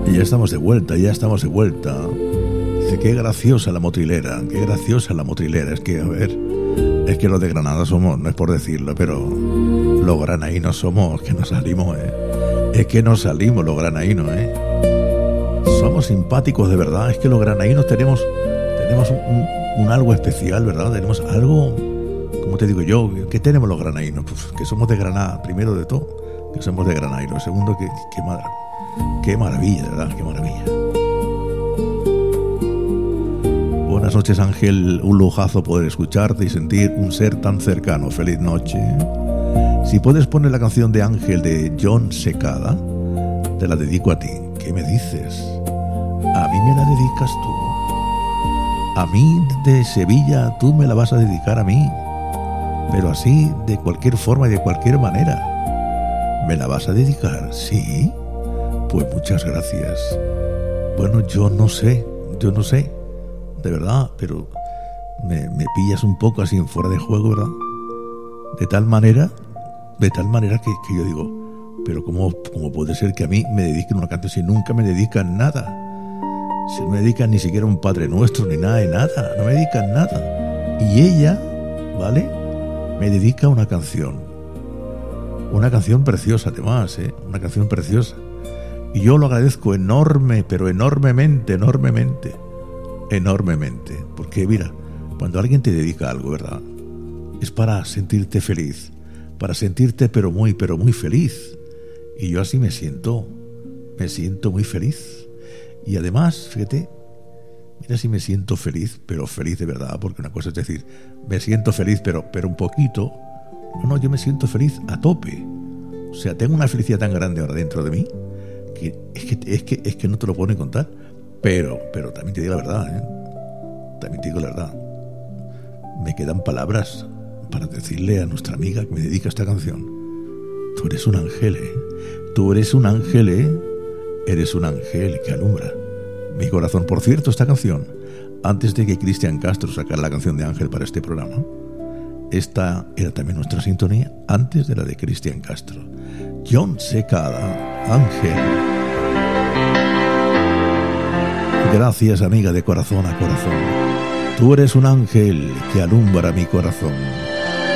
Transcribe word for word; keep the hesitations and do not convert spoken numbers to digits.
Y ya estamos de vuelta, ya estamos de vuelta. Dice, qué graciosa la motrilera, qué graciosa la motrilera. Es que, a ver, es que los de Granada somos, no es por decirlo, pero los granaínos somos, que nos salimos, ¿eh? Es que nos salimos los granaínos, ¿eh? Somos simpáticos de verdad. Es que los granaínos tenemos, tenemos un, un, un algo especial, ¿verdad? Tenemos algo, ¿cómo te digo yo? ¿Qué tenemos los granaínos? Pues que somos de Granada, primero de todo, que somos de Granada. Y lo segundo, que, que madre. Qué maravilla, ¿verdad? Qué maravilla. Buenas noches, Ángel. Un lujazo poder escucharte y sentir un ser tan cercano. Feliz noche. Si puedes poner la canción de Ángel de John Secada, te la dedico a ti. ¿Qué me dices? A mí me la dedicas tú. A mí de Sevilla tú me la vas a dedicar a mí. Pero así, de cualquier forma y de cualquier manera. ¿Me la vas a dedicar? ¿Sí? Pues muchas gracias. Bueno, yo no sé, yo no sé, de verdad, pero me, me pillas un poco así en fuera de juego, ¿verdad? De tal manera, de tal manera que, que yo digo, pero ¿cómo, cómo puede ser que a mí me dediquen una canción si nunca me dedican nada? Si no me dedican ni siquiera un Padre Nuestro, ni nada de nada, no me dedican nada. Y ella, ¿vale? Me dedica una canción. Una canción preciosa además, ¿eh? Una canción preciosa. Y yo lo agradezco enorme, pero enormemente, enormemente, enormemente. Porque mira, cuando alguien te dedica algo, ¿verdad? Es para sentirte feliz, para sentirte pero muy, pero muy feliz. Y yo así me siento, me siento muy feliz. Y además, fíjate, mira si me siento feliz, pero feliz de verdad, porque una cosa es decir, me siento feliz, pero, pero un poquito. No, no, yo me siento feliz a tope. O sea, tengo una felicidad tan grande ahora dentro de mí, que es que, es que, es que no te lo puedo ni contar. Pero, pero también te digo la verdad, ¿eh? También te digo la verdad. Me quedan palabras para decirle a nuestra amiga que me dedica esta canción. Tú eres un ángel, ¿eh? Tú eres un ángel, ¿eh? Eres un ángel que alumbra mi corazón. Por cierto, esta canción, antes de que Cristian Castro sacara la canción de Ángel para este programa, esta era también nuestra sintonía antes de la de Cristian Castro. John Secada, Ángel. Gracias, amiga, de corazón a corazón. Tú eres un ángel que alumbra mi corazón.